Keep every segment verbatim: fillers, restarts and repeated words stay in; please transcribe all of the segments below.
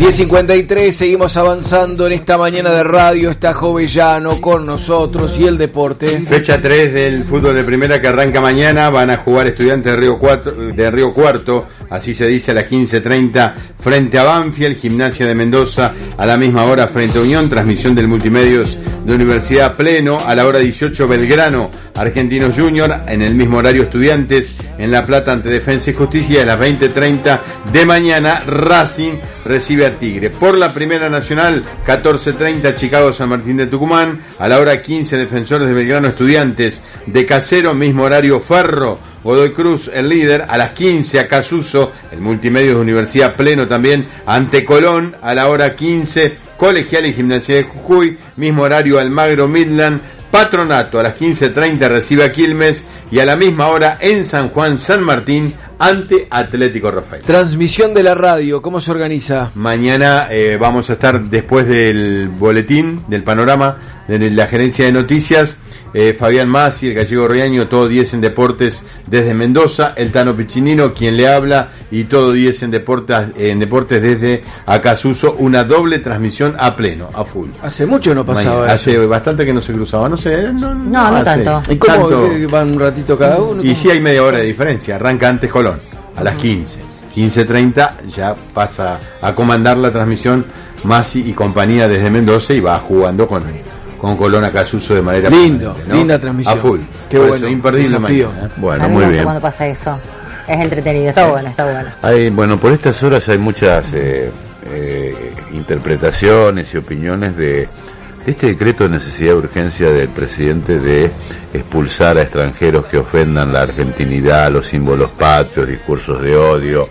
diez cincuenta y tres, seguimos avanzando en esta mañana de radio. Está Jovellano con nosotros y el deporte. Fecha tres del fútbol de primera que arranca mañana. Van a jugar Estudiantes de Río, Cuatro, de Río Cuarto, así se dice, a las quince treinta frente a Banfield. Gimnasia de Mendoza a la misma hora frente a Unión. Transmisión del Multimedios de Universidad Pleno. A la hora dieciocho, Belgrano, Argentinos Junior. En el mismo horario, Estudiantes en La Plata ante Defensa y Justicia. Y a las veinte treinta de mañana, Racing recibe a Tigre. Por la Primera Nacional, catorce treinta, Chicago San Martín de Tucumán. A la hora quince, Defensores de Belgrano, Estudiantes de Casero. Mismo horario, Ferro, Godoy Cruz, el líder. A las quince, Acasuso, el Multimedios de Universidad Pleno también ante Colón. A la hora quince, Colegial y Gimnasia de Jujuy. Mismo horario, Almagro, Midland. Patronato a las quince treinta recibe a Quilmes. Y a la misma hora en San Juan, San Martín ante Atlético Rafael. Transmisión de la radio, ¿cómo se organiza? Mañana eh, vamos a estar después del boletín, del panorama de la gerencia de noticias. Eh, Fabián Masi, el Gallego Riaño, todo diez en deportes desde Mendoza, el Tano Piccinino, quien le habla, y todo diez en deportes, en deportes desde Acasuso, una doble transmisión a pleno, a full. Hace mucho no pasaba Mañana, eso. Hace bastante que no se cruzaba, no sé. No, no, no, no tanto. ¿Y cómo tanto. van un ratito cada uno? Y sí hay media hora de diferencia, arranca antes Colón, a las quince. quince treinta ya pasa a comandar la transmisión Masi y compañía desde Mendoza y va jugando con con Colón Acasuso de manera lindo, ¿no? linda transmisión. A full. Qué Por bueno, eso, imperdible desafío. mañana, ¿eh? Bueno, a mí muy me gusta bien. cuando pasa eso. Es entretenido, está bueno, está bueno. Hay, bueno, por estas horas hay muchas eh, eh, interpretaciones y opiniones de, de este decreto de necesidad de urgencia del presidente de expulsar a extranjeros que ofendan la argentinidad, los símbolos patrios, discursos de odio,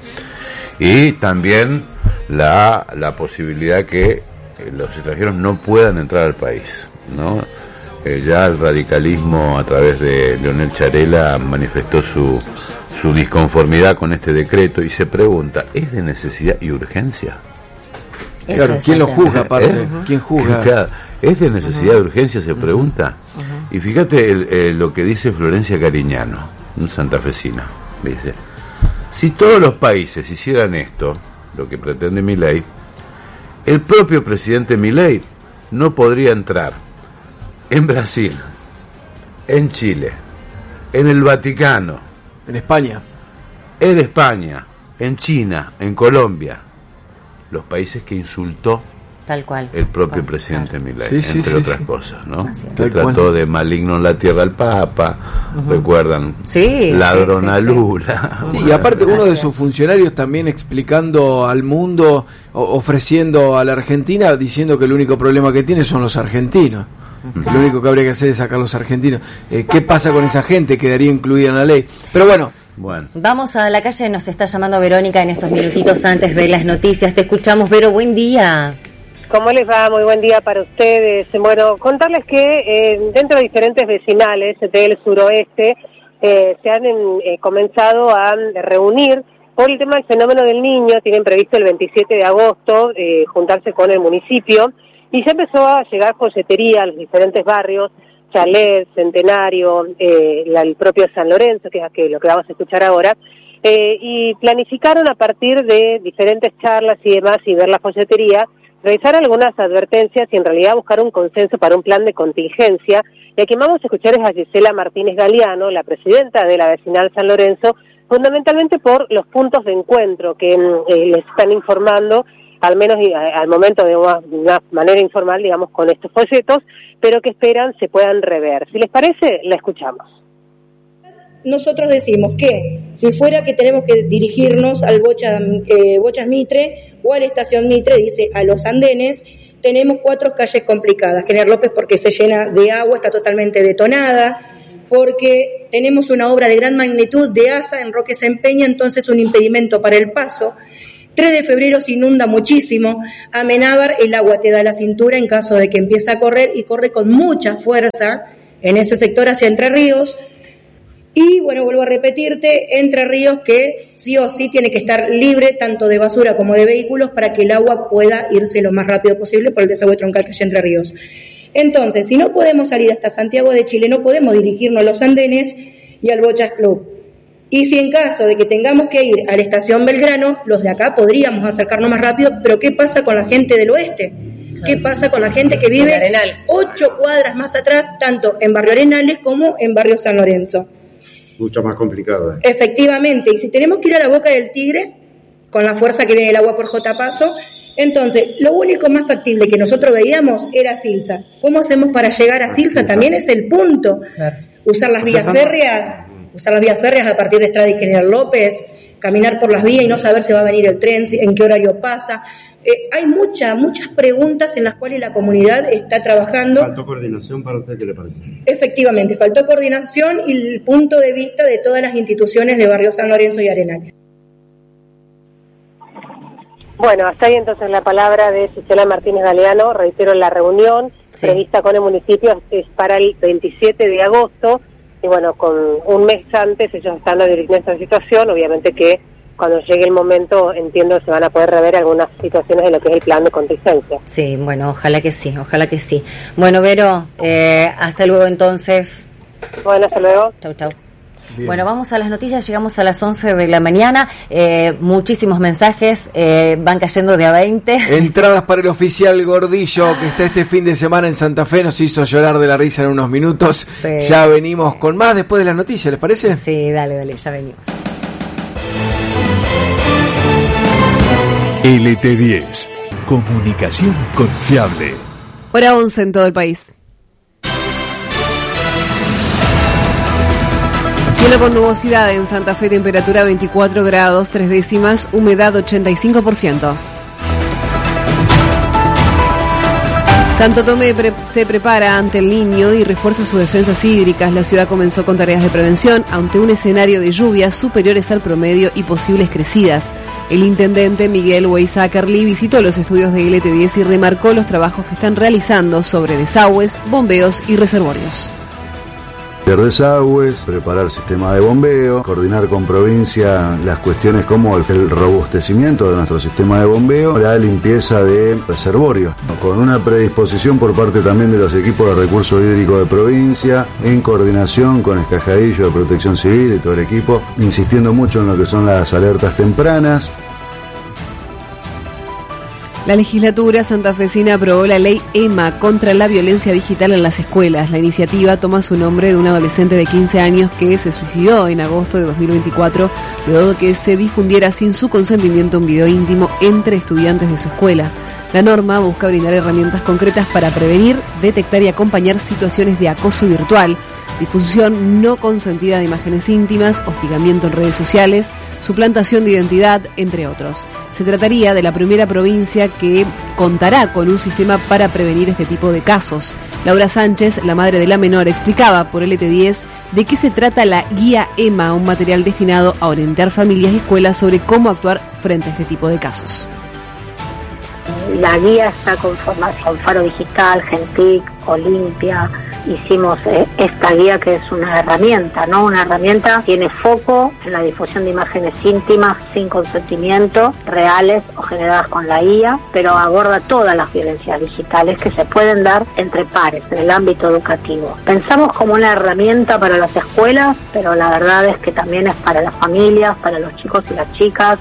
y también la, la posibilidad que los extranjeros no puedan entrar al país, ¿no? Eh, ya el radicalismo a través de Leonel Charela manifestó su, su disconformidad con este decreto y se pregunta, ¿es de necesidad y urgencia? Claro, ¿quién lo juzga aparte? ¿Eh? ¿Quién juzga? Claro, ¿es de necesidad y uh-huh. urgencia? Se pregunta. Uh-huh. Y fíjate el, el, lo que dice Florencia Cariñano, un santafesina, dice, si todos los países hicieran esto, lo que pretende Milei, el propio presidente Milei no podría entrar en Brasil, en Chile, en el Vaticano, en España, en España, en China, en Colombia, los países que insultó tal cual el propio tal, presidente claro. Milei, sí, sí, entre sí, otras sí. cosas, ¿no? Que trató cual. de maligno en la tierra al Papa, uh-huh. recuerdan, sí, ladrón sí, a sí, Lula. Sí, y aparte uno de sus funcionarios también explicando al mundo, o, ofreciendo a la Argentina, diciendo que el único problema que tiene son los argentinos. Uh-huh. Que lo único que habría que hacer es sacar a los argentinos. Eh, ¿Qué pasa con esa gente? Quedaría incluida en la ley. Pero bueno. Bueno. Vamos a la calle, nos está llamando Verónica en estos minutitos antes de las noticias. Te escuchamos, Vero, buen día. ¿Cómo les va? Muy buen día para ustedes. Bueno, contarles que eh, dentro de diferentes vecinales del suroeste eh, se han eh, comenzado a reunir por el tema del fenómeno del niño. Tienen previsto el veintisiete de agosto eh, juntarse con el municipio y ya empezó a llegar folletería a los diferentes barrios, Chalet, Centenario, eh, la, el propio San Lorenzo, que es que, lo que vamos a escuchar ahora, eh, y planificaron a partir de diferentes charlas y demás y ver la folletería, realizar algunas advertencias y en realidad buscar un consenso para un plan de contingencia. Y a quien vamos a escuchar es a Gisela Martínez Galeano, la presidenta de la vecinal San Lorenzo, fundamentalmente por los puntos de encuentro que eh, les están informando, al menos al momento de una, una manera informal, digamos, con estos folletos, pero que esperan se puedan rever. Si les parece, la escuchamos. Nosotros decimos que si fuera que tenemos que dirigirnos al Bocha, eh, Bochas Mitre o a la estación Mitre, dice a los andenes, tenemos cuatro calles complicadas. General López porque se llena de agua, está totalmente detonada, porque tenemos una obra de gran magnitud de ASA en Roque Sempeña, entonces un impedimento para el paso. tres de febrero se inunda muchísimo, Amenábar el agua te da la cintura en caso de que empiece a correr y corre con mucha fuerza en ese sector hacia Entre Ríos. Y bueno, vuelvo a repetirte, Entre Ríos que sí o sí tiene que estar libre tanto de basura como de vehículos para que el agua pueda irse lo más rápido posible por el desagüe troncal que hay Entre Ríos. Entonces, si no podemos salir hasta Santiago de Chile, no podemos dirigirnos a los andenes y al Bochas Club. Y si en caso de que tengamos que ir a la estación Belgrano, los de acá podríamos acercarnos más rápido, pero ¿qué pasa con la gente del oeste? ¿Qué pasa con la gente que vive ocho cuadras más atrás, tanto en Barrio Arenales como en Barrio San Lorenzo? Mucho más complicado. ¿eh? Efectivamente, y si tenemos que ir a la Boca del Tigre, con la fuerza que viene el agua por J. Paso, entonces lo único más factible que nosotros veíamos era Silsa. ¿Cómo hacemos para llegar a Silsa? También es el punto. Claro. Usar las vías férreas, usar las vías férreas a partir de Estrada y General López, caminar por las vías y no saber si va a venir el tren, en qué horario pasa. Eh, hay muchas, muchas preguntas en las cuales la comunidad está trabajando. ¿Faltó coordinación para usted? ¿Qué le parece? Efectivamente, faltó coordinación y el punto de vista de todas las instituciones de Barrio San Lorenzo y Arenales. Bueno, hasta ahí entonces la palabra de Gisela Martínez Galeano. Reitero, la reunión sí. prevista con el municipio es para el veintisiete de agosto, y bueno, con un mes antes ellos están dirigiendo esta situación. Obviamente que cuando llegue el momento, entiendo que se van a poder rever algunas situaciones de lo que es el plan de contingencia. Sí, bueno, ojalá que sí, ojalá que sí. Bueno, Vero, eh, hasta luego entonces. Bueno, hasta luego. Chau, chau. Bien. Bueno, vamos a las noticias, llegamos a las once de la mañana, eh, muchísimos mensajes, eh, van cayendo de a veinte. Entradas para el oficial Gordillo, que está este fin de semana en Santa Fe, nos hizo llorar de la risa en unos minutos. Sí. Ya venimos con más después de las noticias, ¿les parece? Sí, dale, dale, ya venimos. L T diez, comunicación confiable. Hora once en todo el país. Cielo con nubosidad en Santa Fe, temperatura veinticuatro grados, tres décimas, humedad ochenta y cinco por ciento. Santo Tomé pre- se prepara ante el Niño y refuerza sus defensas hídricas. La ciudad comenzó con tareas de prevención ante un escenario de lluvias superiores al promedio y posibles crecidas. El intendente Miguel Weisakerli visitó los estudios de L T diez y remarcó los trabajos que están realizando sobre desagües, bombeos y reservorios. Desagües, preparar sistema de bombeo, coordinar con provincia las cuestiones como el, el robustecimiento de nuestro sistema de bombeo, la limpieza de reservorios, con una predisposición por parte también de los equipos de recursos hídricos de provincia, en coordinación con Escajadillo de Protección Civil y todo el equipo, insistiendo mucho en lo que son las alertas tempranas. La legislatura santafesina aprobó la ley EMA contra la violencia digital en las escuelas. La iniciativa toma su nombre de un adolescente de quince años que se suicidó en agosto de dos mil veinticuatro luego de que se difundiera sin su consentimiento un video íntimo entre estudiantes de su escuela. La norma busca brindar herramientas concretas para prevenir, detectar y acompañar situaciones de acoso virtual, difusión no consentida de imágenes íntimas, hostigamiento en redes sociales, suplantación de identidad, entre otros. Se trataría de la primera provincia que contará con un sistema para prevenir este tipo de casos. Laura Sánchez, la madre de la menor, explicaba por L T diez de qué se trata la guía EMA, un material destinado a orientar familias y escuelas sobre cómo actuar frente a este tipo de casos. La guía está conformada con Faro Digital, Gentic, Olimpia. Hicimos eh, esta guía que es una herramienta, ¿no? Una herramienta que tiene foco en la difusión de imágenes íntimas sin consentimiento, reales o generadas con la I A, pero aborda todas las violencias digitales que se pueden dar entre pares en el ámbito educativo. Pensamos como una herramienta para las escuelas, pero la verdad es que también es para las familias, para los chicos y las chicas.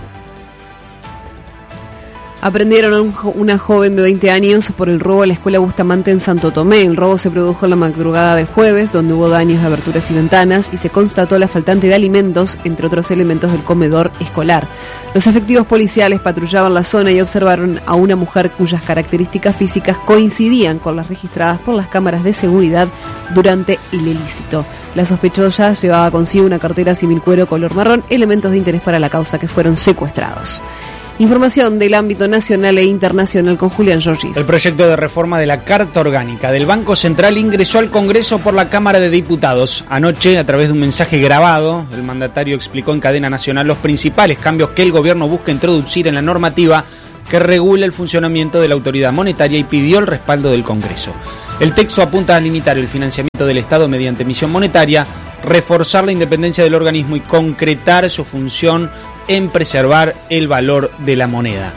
Aprendieron a un, una joven de veinte años por el robo a la escuela Bustamante en Santo Tomé. El robo se produjo en la madrugada del jueves, donde hubo daños de aberturas y ventanas y se constató la faltante de alimentos, entre otros elementos del comedor escolar. Los efectivos policiales patrullaban la zona y observaron a una mujer cuyas características físicas coincidían con las registradas por las cámaras de seguridad durante el ilícito. La sospechosa llevaba consigo una cartera similcuero color marrón, elementos de interés para la causa que fueron secuestrados. Información del ámbito nacional e internacional con Julián Giorgis. El proyecto de reforma de la Carta Orgánica del Banco Central ingresó al Congreso por la Cámara de Diputados. Anoche, a través de un mensaje grabado, el mandatario explicó en cadena nacional los principales cambios que el gobierno busca introducir en la normativa que regula el funcionamiento de la autoridad monetaria y pidió el respaldo del Congreso. El texto apunta a limitar el financiamiento del Estado mediante emisión monetaria, reforzar la independencia del organismo y concretar su función en preservar el valor de la moneda.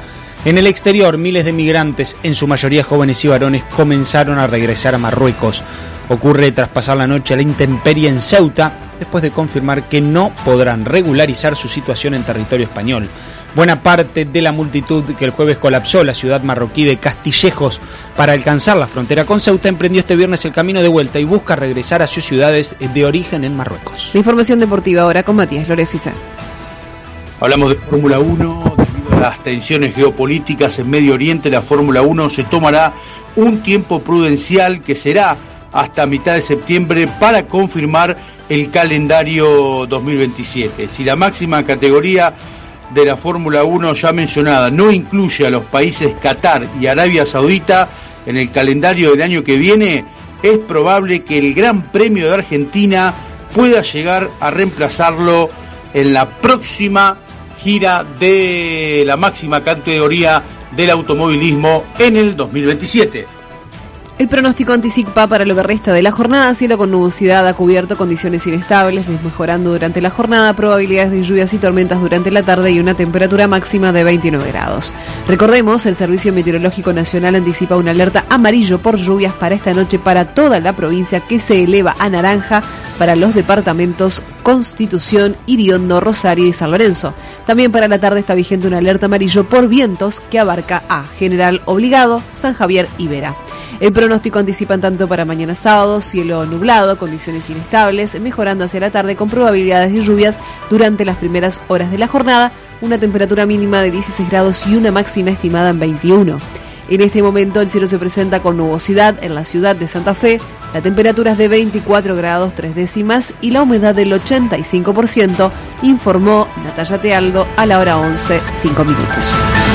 En el exterior, miles de migrantes, en su mayoría jóvenes y varones, comenzaron a regresar a Marruecos. Ocurre tras pasar la noche a la intemperie en Ceuta, después de confirmar que no podrán regularizar su situación en territorio español. Buena parte de la multitud que el jueves colapsó la ciudad marroquí de Castillejos para alcanzar la frontera con Ceuta emprendió este viernes el camino de vuelta y busca regresar a sus ciudades de origen en Marruecos. La información deportiva ahora con Matías Lorefiza. Hablamos de Fórmula uno. Debido a las tensiones geopolíticas en Medio Oriente, la Fórmula uno se tomará un tiempo prudencial que será hasta mitad de septiembre para confirmar el calendario dos mil veintisiete. Si la máxima categoría de la Fórmula uno ya mencionada no incluye a los países Qatar y Arabia Saudita en el calendario del año que viene, es probable que el Gran Premio de Argentina pueda llegar a reemplazarlo en la próxima gira de la máxima categoría del automovilismo en el dos mil veintisiete. El pronóstico anticipa para lo que resta de la jornada cielo con nubosidad a cubierto, condiciones inestables, desmejorando durante la jornada, probabilidades de lluvias y tormentas durante la tarde y una temperatura máxima de veintinueve grados. Recordemos, el Servicio Meteorológico Nacional anticipa una alerta amarillo por lluvias para esta noche para toda la provincia, que se eleva a naranja para los departamentos Constitución, Iriondo, Rosario y San Lorenzo. También para la tarde está vigente una alerta amarillo por vientos que abarca a General Obligado, San Javier y Vera. El pronóstico anticipan tanto para mañana sábado, cielo nublado, condiciones inestables, mejorando hacia la tarde con probabilidades de lluvias durante las primeras horas de la jornada, una temperatura mínima de dieciséis grados y una máxima estimada en veintiuno. En este momento el cielo se presenta con nubosidad en la ciudad de Santa Fe, la temperatura es de veinticuatro grados tres décimas y la humedad del ochenta y cinco por ciento, informó Natalia Tealdo a la hora once, cinco minutos.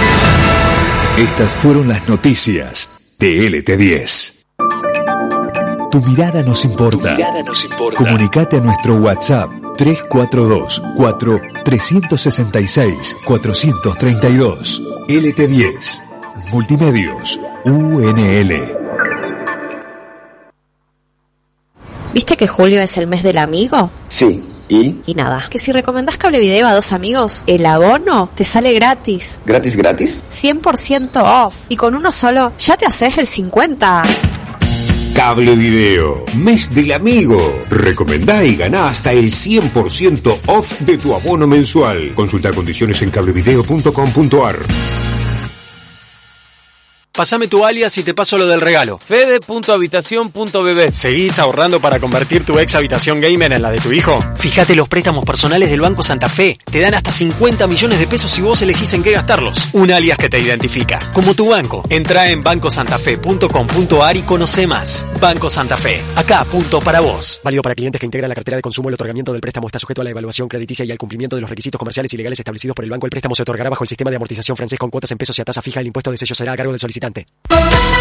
Estas fueron las noticias de L T diez. Tu mirada nos importa. Tu mirada nos importa. Comunicate a nuestro WhatsApp tres cuatro dos, cuatro, tres seis seis, cuatro tres dos. L T diez. Multimedios U N L. ¿Viste que julio es el mes del amigo? Sí. ¿Y? Y nada, que si recomendás Cable Video a dos amigos, el abono te sale gratis. ¿Gratis, gratis? cien por ciento off. Y con uno solo ya te haces el cincuenta. Cable Video, mes del amigo. Recomendá y ganá hasta el cien por ciento off de tu abono mensual. Consulta condiciones en cablevideo punto com punto a r. Pásame tu alias y te paso lo del regalo. Fede punto habitación punto b b. ¿Seguís ahorrando para convertir tu ex habitación gamer en la de tu hijo? Fíjate los préstamos personales del Banco Santa Fe. Te dan hasta cincuenta millones de pesos si vos elegís en qué gastarlos. Un alias que te identifica, como tu banco. Entrá en banco santa fe punto com punto a r y conoce más. Banco Santa Fe. Acá, punto para vos. Válido para clientes que integran la cartera de consumo. El otorgamiento del préstamo está sujeto a la evaluación crediticia y al cumplimiento de los requisitos comerciales y legales establecidos por el banco. El préstamo se otorgará bajo el sistema de amortización francés con cuotas en pesos y a tasa fija. El impuesto de sello será a cargo del solicitante.